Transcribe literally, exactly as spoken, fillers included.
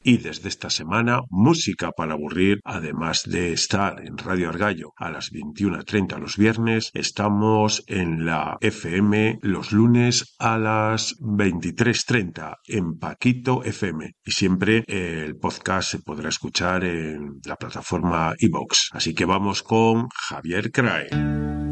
Y desde esta semana, música para aburrir, además de estar en Radio Argallo a las veintiuna treinta los viernes, estamos en la F M los lunes a las veintitrés treinta en Paquito F M. Y siempre eh, el podcast se podrá escuchar en la plataforma iVoox. Así que vamos con Javier Crae.